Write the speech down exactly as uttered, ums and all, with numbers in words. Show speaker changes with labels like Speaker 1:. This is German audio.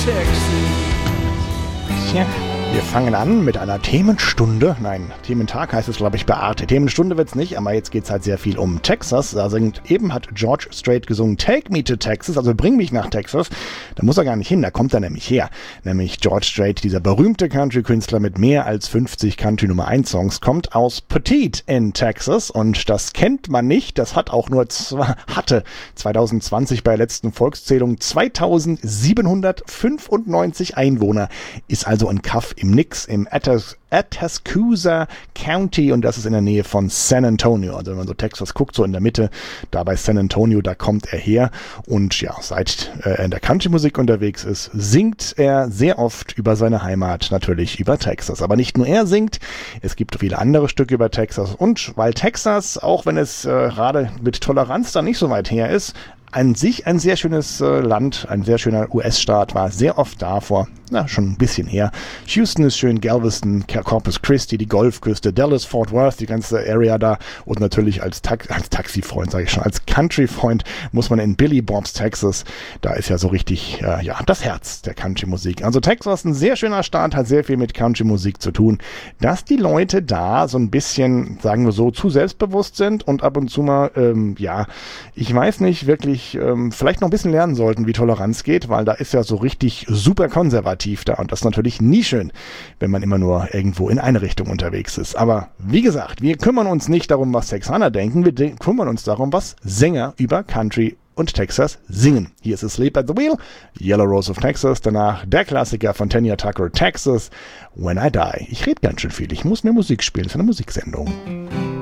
Speaker 1: Tja, wir fangen an mit einer Themenstunde. Nein, Thementag heißt es, glaube ich, bei Arte. Themenstunde wird's nicht, aber jetzt geht's halt sehr viel um Texas. Da singt, eben hat George Strait gesungen, Take Me to Texas, also bring mich nach Texas. Da muss er gar nicht hin, da kommt er nämlich her. Nämlich George Strait, dieser berühmte Country-Künstler mit mehr als fünfzig Country-Nummer eins Songs, kommt aus Petite in Texas und das kennt man nicht. Das hat auch nur zwei, hatte zwanzig zwanzig bei der letzten Volkszählung zweitausendsiebenhundertfünfundneunzig Einwohner, ist also ein Kaff im Nix, im Atas- Atascocita County, und das ist in der Nähe von San Antonio. Also wenn man so Texas guckt, so in der Mitte, da bei San Antonio, da kommt er her. Und ja, seit äh, er in der Country-Musik unterwegs ist, singt er sehr oft über seine Heimat, natürlich über Texas. Aber nicht nur er singt, es gibt viele andere Stücke über Texas. Und weil Texas, auch wenn es äh, gerade mit Toleranz da nicht so weit her ist, an sich ein sehr schönes äh, Land, ein sehr schöner U S-Staat, war sehr oft da vor, na, schon ein bisschen her. Houston ist schön, Galveston, Corpus Christi, die Golfküste, Dallas, Fort Worth, die ganze Area da, und natürlich als, Ta- als Taxifreund, sage ich schon, als Country-Freund muss man in Billy Bob's Texas, da ist ja so richtig, äh, ja, das Herz der Country-Musik. Also Texas, ein sehr schöner Staat, hat sehr viel mit Country-Musik zu tun. Dass die Leute da so ein bisschen, sagen wir so, zu selbstbewusst sind und ab und zu mal, ähm, ja, ich weiß nicht, wirklich ähm, vielleicht noch ein bisschen lernen sollten, wie Toleranz geht, weil da ist ja so richtig super konservativ da, und das ist natürlich nie schön, wenn man immer nur irgendwo in eine Richtung unterwegs ist. Aber wie gesagt, wir kümmern uns nicht darum, was Texaner denken, wir de- kümmern uns darum, was Sänger über Country und Texas singen. Hier ist Sleep at the Wheel, Yellow Rose of Texas, danach der Klassiker von Tanya Tucker, Texas, When I Die. Ich rede ganz schön viel, ich muss mehr Musik spielen, das ist eine Musiksendung.